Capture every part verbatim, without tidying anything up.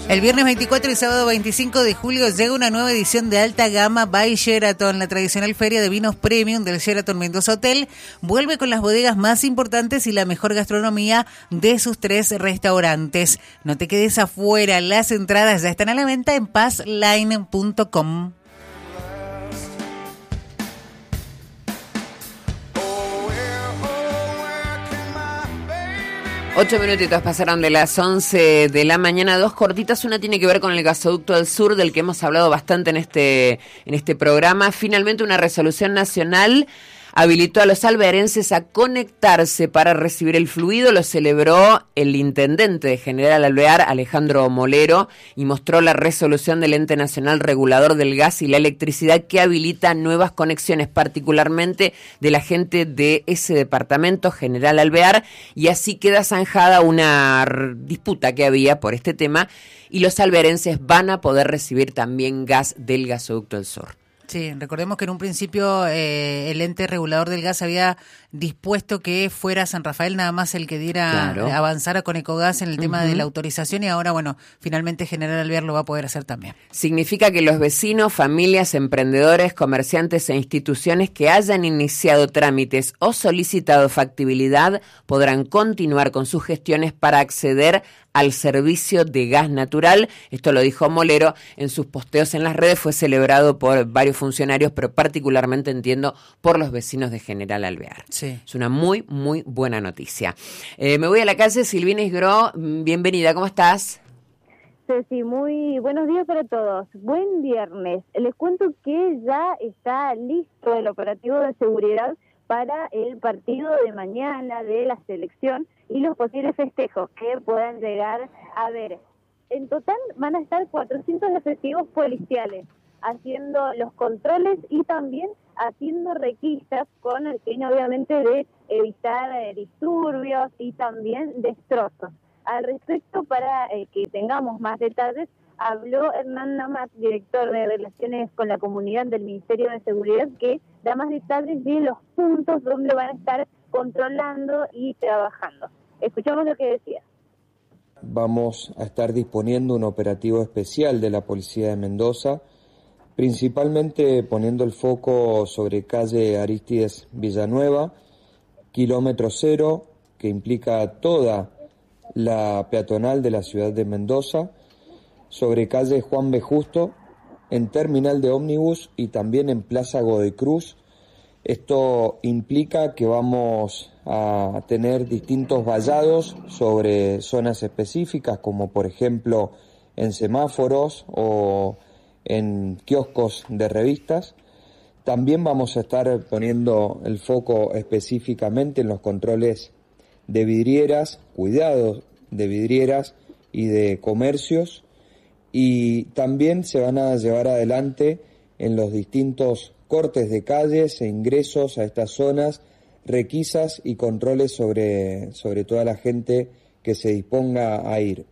El viernes veinticuatro y sábado veinticinco de julio llega una nueva edición de Alta Gama by Sheraton. La tradicional feria de vinos premium del Sheraton Mendoza Hotel vuelve con las bodegas más importantes y la mejor gastronomía de sus tres restaurantes. No te quedes afuera, las entradas ya están a la venta en paz line punto com. Ocho minutitos pasaron de las once de la mañana, dos cortitas. Una tiene que ver con el gasoducto del sur, del que hemos hablado bastante en este, en este programa. Finalmente, una resolución nacional habilitó a los alvearenses a conectarse para recibir el fluido. Lo celebró el intendente de General Alvear, Alejandro Molero, y mostró la resolución del Ente Nacional Regulador del Gas y la Electricidad que habilita nuevas conexiones, particularmente de la gente de ese departamento, General Alvear, y así queda zanjada una r- disputa que había por este tema, y los alvearenses van a poder recibir también gas del gasoducto del sur. Sí, recordemos que en un principio eh, el ente regulador del gas había dispuesto que fuera San Rafael nada más el que diera, Claro. avanzara con Ecogas en el tema Uh-huh. de la autorización, y ahora, bueno, finalmente General Alvear lo va a poder hacer también. Significa que los vecinos, familias, emprendedores, comerciantes e instituciones que hayan iniciado trámites o solicitado factibilidad podrán continuar con sus gestiones para acceder al servicio de gas natural. Esto lo dijo Molero en sus posteos en las redes. Fue celebrado por varios funcionarios, pero particularmente, entiendo, por los vecinos de General Alvear. Sí. Es una muy, muy buena noticia. Eh, me voy a la calle. Silvina Isgro, bienvenida, ¿cómo estás? Ceci, muy buenos días para todos. Buen viernes. Les cuento que ya está listo el operativo de seguridad para el partido de mañana de la selección y los posibles festejos que puedan llegar a ver. En total van a estar cuatrocientos efectivos policiales haciendo los controles y también haciendo requisas con el fin, obviamente, de evitar eh, disturbios y también destrozos. Al respecto, para eh, que tengamos más detalles, habló Hernán Namat, director de Relaciones con la Comunidad del Ministerio de Seguridad, que da más detalles de los puntos donde van a estar controlando y trabajando. Escuchamos lo que decía. Vamos a estar disponiendo un operativo especial de la Policía de Mendoza, principalmente poniendo el foco sobre calle Arístides Villanueva, kilómetro cero, que implica toda la peatonal de la ciudad de Mendoza, sobre calle Juan B. Justo, en terminal de ómnibus y también en Plaza Godoy Cruz. Esto implica que vamos a tener distintos vallados sobre zonas específicas, como por ejemplo en semáforos o en kioscos de revistas. También vamos a estar poniendo el foco específicamente en los controles de vidrieras, cuidados de vidrieras y de comercios, y también se van a llevar adelante en los distintos cortes de calles e ingresos a estas zonas, requisas y controles sobre, sobre toda la gente que se disponga a ir.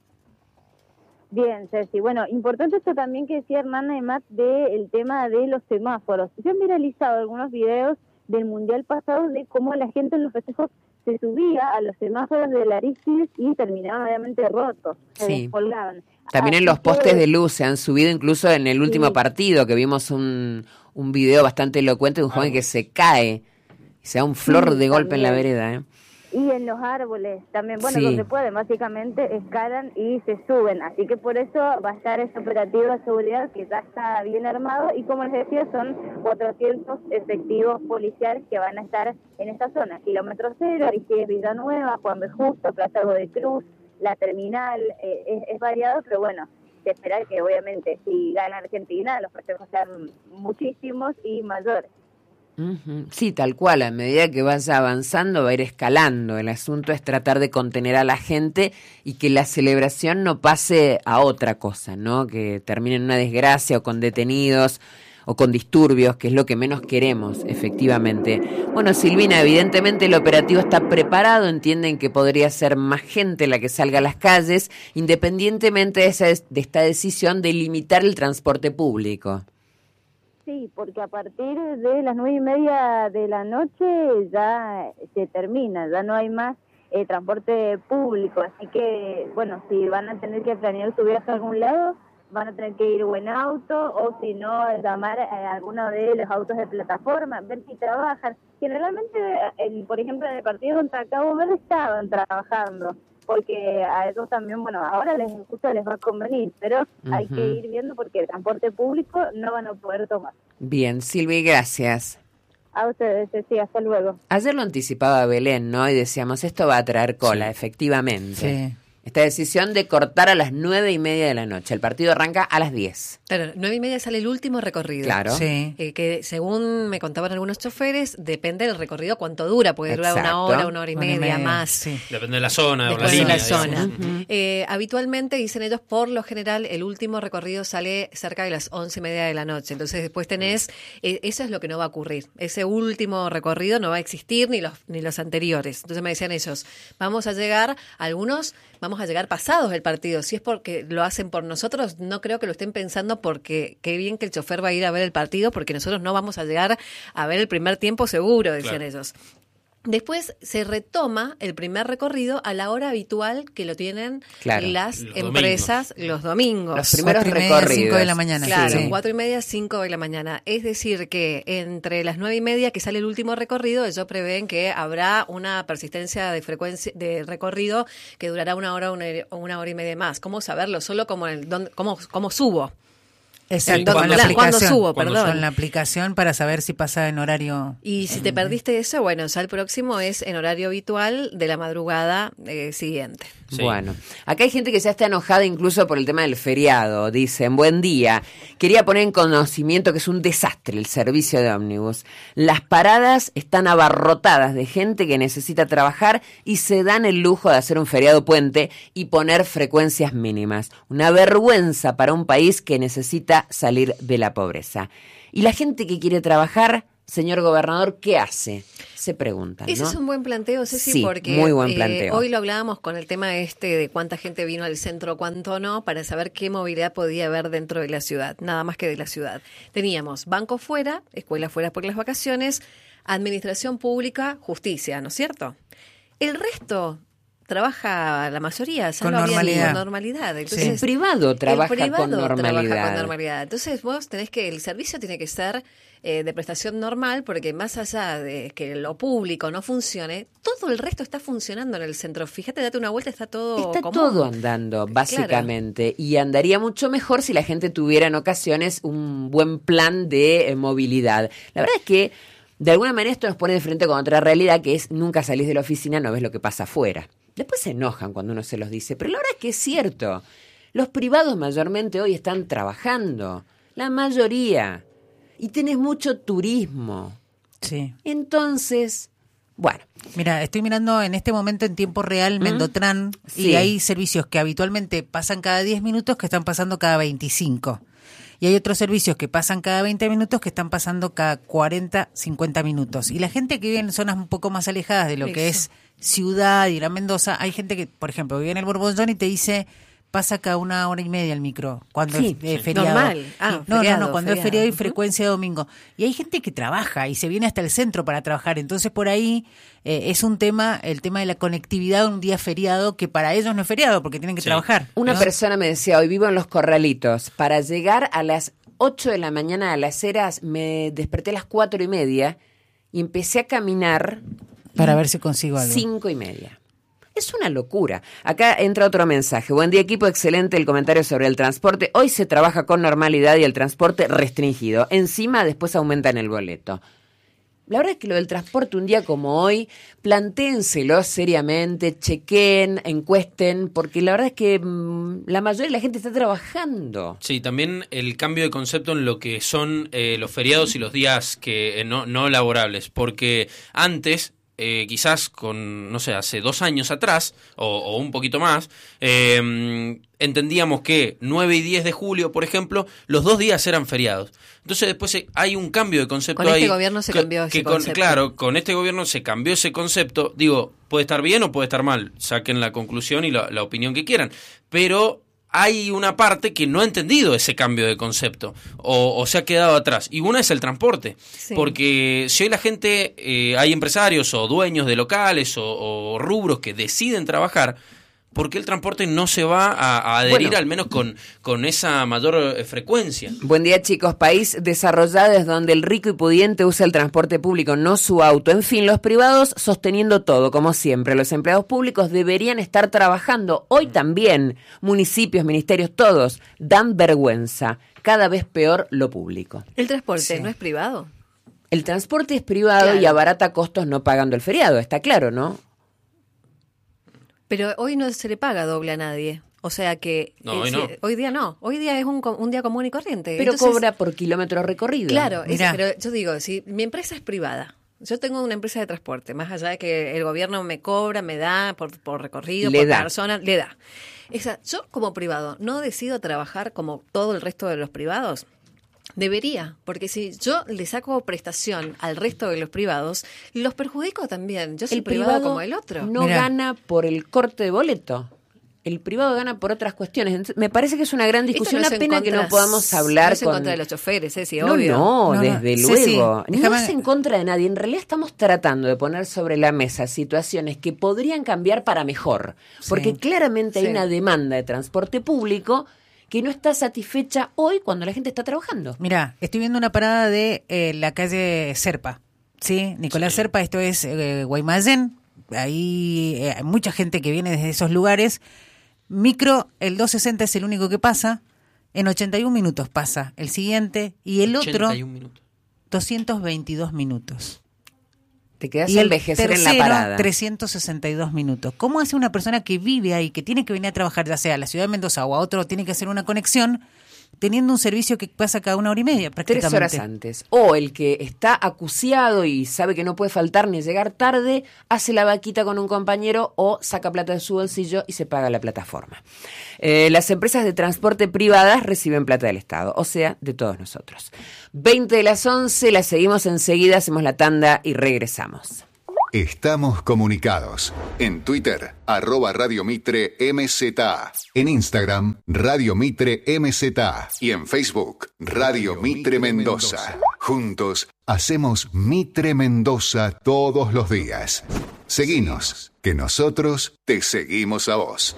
Bien, Ceci. Bueno, importante esto también que decía Hernán Nemat del tema de los semáforos. Se han viralizado algunos videos del Mundial pasado de cómo la gente en los festejos se subía a los semáforos de la Arístides y terminaban obviamente rotos, se Sí. descolgaban. También Así en los que- postes de luz se han subido, incluso en el último Sí. partido, que vimos un, un video bastante elocuente de un joven que se cae y se da un flor Sí, de golpe en la también. vereda, ¿eh? Y en los árboles también, bueno, Sí. donde pueden, básicamente escalan y se suben. Así que por eso va a estar ese operativo de seguridad que ya está bien armado. Y como les decía, son cuatrocientos efectivos policiales que van a estar en esta zona. Kilómetro cero, Arístides Villanueva, Juan B. Justo, Plaza Godoy Cruz, la terminal, eh, es, es variado, pero bueno, se espera que obviamente si gana Argentina los festejos sean muchísimos y mayores. Ujú. Sí, tal cual, a medida que vaya avanzando va a ir escalando. El asunto es tratar de contener a la gente y que la celebración no pase a otra cosa, ¿no? Que termine en una desgracia o con detenidos o con disturbios, que es lo que menos queremos, efectivamente. Bueno, Silvina, evidentemente el operativo está preparado, entienden que podría ser más gente la que salga a las calles, independientemente de, esa, de esta decisión de limitar el transporte público. Sí, porque a partir de las nueve y media de la noche ya se termina, ya no hay más eh, transporte público. Así que, bueno, si van a tener que planear su viaje a algún lado, van a tener que ir o en auto, o si no, llamar a alguno de los autos de plataforma, ver si trabajan. Generalmente, el, por ejemplo, en el partido contra Cabo Verde estaban trabajando, porque a ellos también, bueno, ahora les justo les va a convenir, pero uh-huh. hay que ir viendo porque el transporte público no van a poder tomar. Bien, Silvi, gracias. A ustedes, sí, hasta luego. Ayer lo anticipaba Belén, ¿no? Y decíamos, esto va a traer cola, sí. efectivamente. Sí. Esta decisión de cortar a las nueve y media de la noche. El partido arranca a las diez. Claro, nueve y media sale el último recorrido. Claro. Sí. Eh, que según me contaban algunos choferes, depende del recorrido cuánto dura. Puede durar una hora, una hora y, una media, y media, más. Sí. Depende de la zona o la línea. de la zona. Uh-huh. Eh, habitualmente, dicen ellos, por lo general, el último recorrido sale cerca de las once y media de la noche. Entonces después tenés, eh, eso es lo que no va a ocurrir. Ese último recorrido no va a existir ni los, ni los anteriores. Entonces me decían ellos, vamos a llegar, algunos... Vamos a llegar pasados el partido. Si es porque lo hacen por nosotros, no creo que lo estén pensando porque qué bien que el chofer va a ir a ver el partido, porque nosotros no vamos a llegar a ver el primer tiempo seguro, decían claro. ellos. Después se retoma el primer recorrido a la hora habitual que lo tienen claro. las los empresas domingos. los domingos. Los primeros cuatro y media, recorridos. cinco de la mañana. Claro, sí. cuatro y media, cinco de la mañana. Es decir, que entre las nueve y media que sale el último recorrido, ellos prevén que habrá una persistencia de frecuencia de recorrido que durará una hora o una, una hora y media más. ¿Cómo saberlo? Solo como el dónde, cómo, cómo subo. Exacto, Sí, con la claro, aplicación. ¿cuándo subo? ¿Cuándo Perdón. Con la aplicación para saber si pasa en horario. Y si te perdiste eso, bueno, ya el próximo es en horario habitual de la madrugada eh, siguiente. Sí. Bueno, acá hay gente que ya está enojada incluso por el tema del feriado. Dicen, buen día, quería poner en conocimiento que es un desastre el servicio de ómnibus. Las paradas están abarrotadas de gente que necesita trabajar y se dan el lujo de hacer un feriado puente y poner frecuencias mínimas. Una vergüenza para un país que necesita salir de la pobreza. Y la gente que quiere trabajar, señor gobernador, ¿qué hace? Se preguntan, ¿no? Ese es un buen planteo, Ceci, Sí, porque muy buen planteo. Eh, hoy lo hablábamos con el tema este de cuánta gente vino al centro, cuánto no, para saber qué movilidad podía haber dentro de la ciudad, nada más que de la ciudad. Teníamos banco fuera, escuela fuera por las vacaciones, administración pública, justicia, ¿no es cierto? El resto trabaja la mayoría, con normalidad. Con normalidad. Entonces, el privado trabaja el privado con normalidad. trabaja con normalidad. Entonces vos tenés que, el servicio tiene que ser eh, de prestación normal, porque más allá de que lo público no funcione, todo el resto está funcionando en el centro. Fíjate, date una vuelta, está todo Está común. todo andando, básicamente. Claro. Y andaría mucho mejor si la gente tuviera en ocasiones un buen plan de eh, movilidad. La verdad es que, de alguna manera, esto nos pone de frente con otra realidad, que es nunca salís de la oficina, no ves lo que pasa afuera. Después se enojan cuando uno se los dice, pero la verdad es que es cierto. Los privados mayormente hoy están trabajando, la mayoría, y tenés mucho turismo. Sí. Entonces, bueno. Mira, estoy mirando en este momento en tiempo real Mendotran, Sí. y hay servicios que habitualmente pasan cada diez minutos que están pasando cada veinticinco. Y hay otros servicios que pasan cada veinte minutos que están pasando cada cuarenta, cincuenta minutos. Y la gente que vive en zonas un poco más alejadas de lo que Eso. es ciudad y Gran Mendoza, hay gente que, por ejemplo, vive en el Borbón y te dice, pasa cada una hora y media el micro, cuando Sí, es eh, sí. feriado. Normal. Ah, no, feriado, no, no, cuando feriado. es feriado y Ujú. frecuencia de domingo. Y hay gente que trabaja y se viene hasta el centro para trabajar. Entonces, por ahí eh, es un tema, el tema de la conectividad un día feriado, que para ellos no es feriado porque tienen que Sí. trabajar. Una ¿no? persona me decía, hoy vivo en Los Corralitos, para llegar a las ocho de la mañana a Las Heras me desperté a las cuatro y media y empecé a caminar Para ver si consigo algo. cinco y media. Es una locura. Acá entra otro mensaje. Buen día, equipo. Excelente el comentario sobre el transporte. Hoy se trabaja con normalidad y el transporte restringido. Encima, después aumentan el boleto. La verdad es que lo del transporte un día como hoy, plantéenselo seriamente, chequen, encuesten, porque la verdad es que mmm, la mayoría de la gente está trabajando. Sí, también el cambio de concepto en lo que son eh, los feriados y los días que eh, no, no laborables, porque antes... Eh, quizás con, no sé, hace dos años atrás, o, o un poquito más, eh, entendíamos que nueve y diez de julio, por ejemplo, los dos días eran feriados. Entonces después hay un cambio de concepto Con ahí. este gobierno se que, cambió ese que con, concepto. Claro, con este gobierno se cambió ese concepto. Digo, puede estar bien o puede estar mal, saquen la conclusión y la, la opinión que quieran, pero hay una parte que no ha entendido ese cambio de concepto o, o se ha quedado atrás. Y una es el transporte. Sí. Porque si hoy la gente, eh, hay empresarios o dueños de locales o, o rubros que deciden trabajar, ¿por qué el transporte no se va a, a adherir bueno. al menos con, con esa mayor eh, frecuencia? Buen día, chicos. País desarrollado es donde el rico y pudiente usa el transporte público, no su auto. En fin, los privados sosteniendo todo, como siempre. Los empleados públicos deberían estar trabajando. Hoy también, municipios, ministerios, todos dan vergüenza. Cada vez peor lo público. ¿El transporte sí. no es privado? El transporte es privado claro. y abarata costos no pagando el feriado, está claro, ¿no? Pero hoy no se le paga doble a nadie. O sea que no, eh, hoy, si, no. hoy día no. Hoy día es un, un día común y corriente. Pero Entonces, cobra por kilómetro recorrido. Claro, es, pero yo digo, si mi empresa es privada, yo tengo una empresa de transporte, más allá de que el gobierno me cobra, me da por, por recorrido, le por da. persona, le da. Esa, yo como privado no decido trabajar como todo el resto de los privados. Debería, porque si yo le saco prestación al resto de los privados, los perjudico también. Yo soy el privado, privado como el otro. No Mirá. Gana por el corte de boleto. El privado gana por otras cuestiones. Entonces, me parece que es una gran discusión. No una pena contra, que no podamos hablar no es en con... contra de los choferes, ¿eh? Sí, no, obvio. No, no, desde no. luego. Sí, sí. No Déjame... es en contra de nadie. En realidad estamos tratando de poner sobre la mesa situaciones que podrían cambiar para mejor. Porque sí. claramente hay sí. una demanda de transporte público que no está satisfecha hoy cuando la gente está trabajando. Mira, estoy viendo una parada de eh, la calle Serpa, ¿sí? Nicolás sí. Serpa, esto es eh, Guaymallén, ahí eh, hay mucha gente que viene desde esos lugares. Micro, el doscientos sesenta es el único que pasa, en ochenta y un minutos pasa el siguiente, y el otro, minutos. doscientos veintidós minutos. Te quedas y a el envejecer tercero, en la parada. trescientos sesenta y dos minutos. ¿Cómo hace una persona que vive ahí, que tiene que venir a trabajar, ya sea a la ciudad de Mendoza o a otro, tiene que hacer una conexión, teniendo un servicio que pasa cada una hora y media prácticamente? Tres horas antes. O el que está acuciado y sabe que no puede faltar ni llegar tarde, hace la vaquita con un compañero o saca plata de su bolsillo y se paga la plataforma. Eh, las empresas de transporte privadas reciben plata del Estado, o sea, de todos nosotros. veinte de las once, la seguimos enseguida, hacemos la tanda y regresamos. Estamos comunicados. En Twitter, arroba Radio Mitre M Z A. En Instagram, Radio Mitre M Z A. Y en Facebook, Radio Mitre Mendoza. Juntos, hacemos Mitre Mendoza todos los días. Seguinos, que nosotros te seguimos a vos.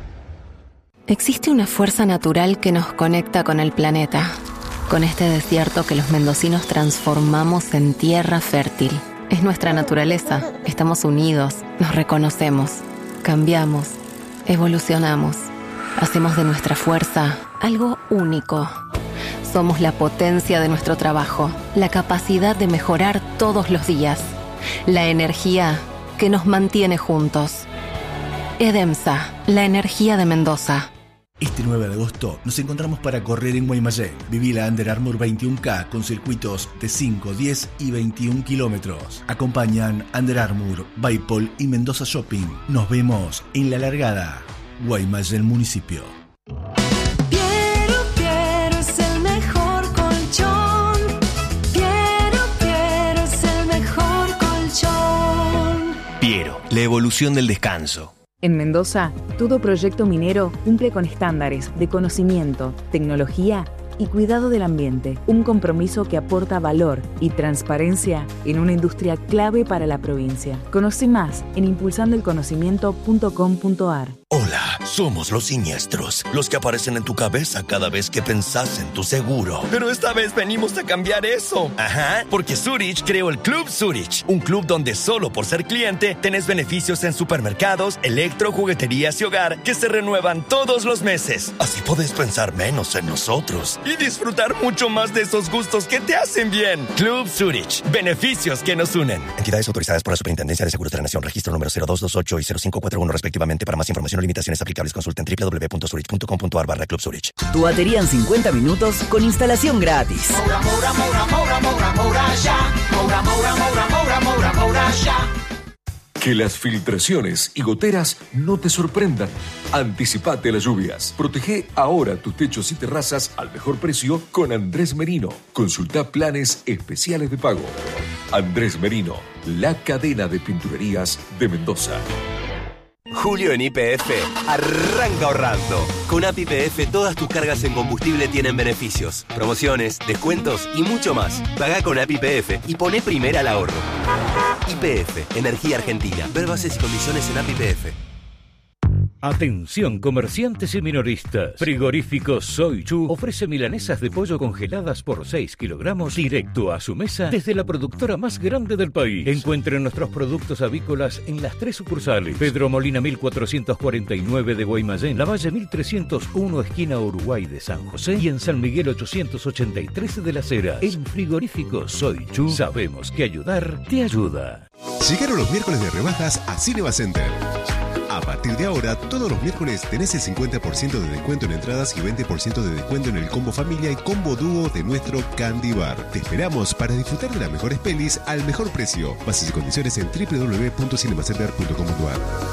Existe una fuerza natural que nos conecta con el planeta, con este desierto que los mendocinos transformamos en tierra fértil. Es nuestra naturaleza, estamos unidos, nos reconocemos, cambiamos, evolucionamos, hacemos de nuestra fuerza algo único. Somos la potencia de nuestro trabajo, la capacidad de mejorar todos los días, la energía que nos mantiene juntos. EDEMSA, la energía de Mendoza. Este nueve de agosto nos encontramos para correr en Guaymallén. Viví la Under Armour veintiuno K con circuitos de cinco, diez y veintiún kilómetros. Acompañan Under Armour, Baipol y Mendoza Shopping. Nos vemos en la largada. Guaymallén Municipio. Piero, Piero es el mejor colchón. Piero, Piero es el mejor colchón. Piero, la evolución del descanso. En Mendoza, todo proyecto minero cumple con estándares de conocimiento, tecnología y cuidado del ambiente. Un compromiso que aporta valor y transparencia en una industria clave para la provincia. Conoce más en impulsando el conocimiento punto com punto a r. Hola, somos los siniestros, los que aparecen en tu cabeza cada vez que pensás en tu seguro. Pero esta vez venimos a cambiar eso. Ajá, porque Zurich creó el Club Zurich, un club donde solo por ser cliente tenés beneficios en supermercados, electro, jugueterías y hogar que se renuevan todos los meses. Así podés pensar menos en nosotros y disfrutar mucho más de esos gustos que te hacen bien. Club Zurich, beneficios que nos unen. Entidades autorizadas por la Superintendencia de Seguros de la Nación, registro número cero dos dos ocho y cero cinco cuatro uno respectivamente. Para más información o limitaciones aplicables, consulten doble u doble u doble u punto zurich punto com punto a r barra Club Zurich. Tu batería en cincuenta minutos con instalación gratis. Moura, Moura, Moura, Moura, Moura, Moura, ya. Moura, Moura, Moura, Moura, Moura, Moura, ya. Que las filtraciones y goteras no te sorprendan. Anticipate a las lluvias. Protege ahora tus techos y terrazas al mejor precio con Andrés Merino. Consulta planes especiales de pago. Andrés Merino, la cadena de pinturerías de Mendoza. Julio en Y P F arranca ahorrando. Con A P I P F todas tus cargas en combustible tienen beneficios, promociones, descuentos y mucho más. Pagá con A P I P F y poné primera al ahorro. Y P F, Energía Argentina. Ver bases y condiciones en A P I P F. Atención comerciantes y minoristas. Frigorífico Soy Chu ofrece milanesas de pollo congeladas por seis kilogramos directo a su mesa desde la productora más grande del país. Encuentren nuestros productos avícolas en las tres sucursales: Pedro Molina mil cuatrocientos cuarenta y nueve de Guaymallén, Lavalle mil trescientos uno esquina Uruguay de San José y en San Miguel ochocientos ochenta y tres de Las Heras. En Frigorífico Soy Chu sabemos que ayudar te ayuda. Llegaron los miércoles de rebajas a Cinema Center. A partir de ahora, todos los miércoles tenés el cincuenta por ciento de descuento en entradas y veinte por ciento de descuento en el combo familia y combo dúo de nuestro Candy Bar. Te esperamos para disfrutar de las mejores pelis al mejor precio. Bases y condiciones en doble u doble u doble u punto cinemacenter punto com punto a r.